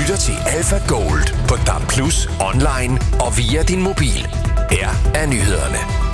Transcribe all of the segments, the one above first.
lytter til Alpha Gold på DAB+, online og via din mobil. Her er nyhederne.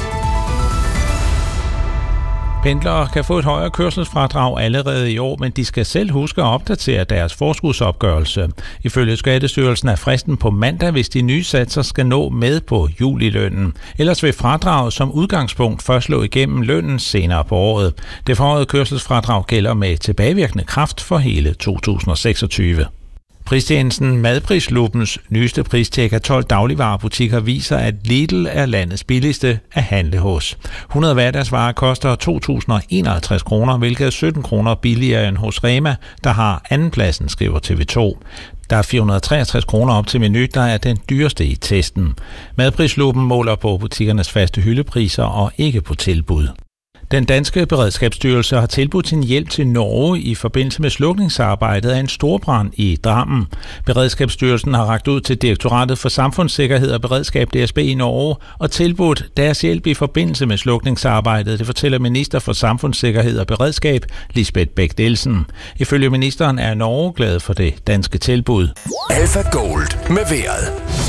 Pendlere kan få et højere kørselsfradrag allerede i år, men de skal selv huske at opdatere deres forskudsopgørelse. Ifølge Skattestyrelsen er fristen på mandag, hvis de nye satser skal nå med på julilønnen. Ellers vil fradraget som udgangspunkt først slå igennem lønnen senere på året. Det forhøjede kørselsfradrag gælder med tilbagevirkende kraft for hele 2026. Pristjenesten Madprislupens nyeste pristjek af 12 dagligvarebutikker viser, at Lidl er landets billigste at handle hos. 100 hverdagsvarer koster 2.051 kroner, hvilket er 17 kroner billigere end hos Rema, der har andenpladsen, skriver TV2. Der er 463 kroner op til Meny, der er den dyreste i testen. Madprisluppen måler på butikkernes faste hyldepriser og ikke på tilbud. Den danske beredskabsstyrelse har tilbudt sin hjælp til Norge i forbindelse med slukningsarbejdet af en storbrand i Drammen. Beredskabsstyrelsen har rakt ud til Direktoratet for Samfundssikkerhed og Beredskab DSB i Norge og tilbudt deres hjælp i forbindelse med slukningsarbejdet. Det fortæller minister for Samfundssikkerhed og Beredskab Lisbeth Bech-Nielsen. Ifølge ministeren er Norge glad for det danske tilbud. Alpha Gold med vejret.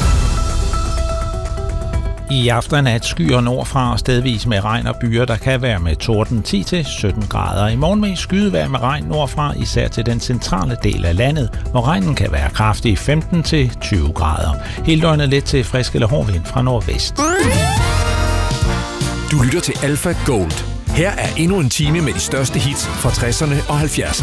I aften er et skyer nordfra og stedvis med regn og byer, der kan være med torden 10-17 grader. I morgen med skydevejr med regn nordfra, især til den centrale del af landet, hvor regnen kan være kraftig 15-20 grader. Hele døgnet lidt til frisk eller hård vind fra nordvest. Du lytter til Alpha Gold. Her er endnu en time med de største hits fra 60'erne og 70'erne.